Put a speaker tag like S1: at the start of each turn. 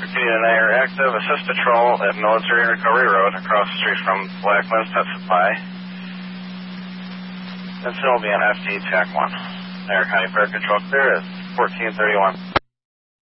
S1: and I are active. Assist patrol at Military Recovery Road across the street from Blackman's Pet Supply. And still will be on FD TAC 1. Air County Fire Control clear at 1431.